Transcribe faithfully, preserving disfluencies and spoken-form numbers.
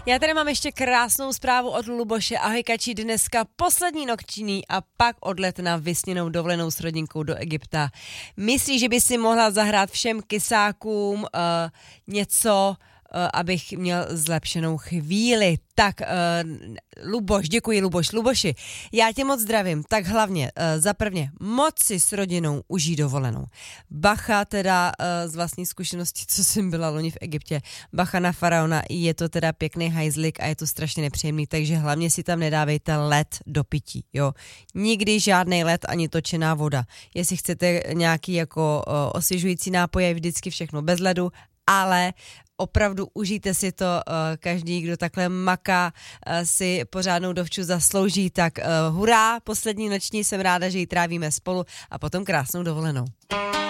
Já tady mám ještě krásnou zprávu od Luboše. Ahoj Kači, dneska poslední noční a pak odlet na vysněnou dovolenou s rodinkou do Egypta. Myslíš, že by si mohla zahrát všem kysákům uh, něco, uh, abych měl zlepšenou chvíli? Tak, uh, Luboš, děkuji Luboš. Luboši, já tě moc zdravím. Tak hlavně, uh, za prvně, moc si s rodinou užij dovolenou. Bacha teda uh, z vlastní zkušenosti, co jsem byla loni v Egyptě, bacha na faraona, je to teda pěkný hajzlik a je to strašně nepříjemný, takže hlavně si tam nedávejte led do pití, jo. Nikdy žádný led ani točená voda. Jestli chcete nějaký jako uh, osvěžující nápoje, vždycky všechno bez ledu, ale opravdu užijte si to, uh, každý, kdo takhle maká, uh, si pořádnou dovču zaslouží, tak uh, hurá, poslední noční, jsem ráda, že ji trávíme spolu a potom krásnou dovolenou.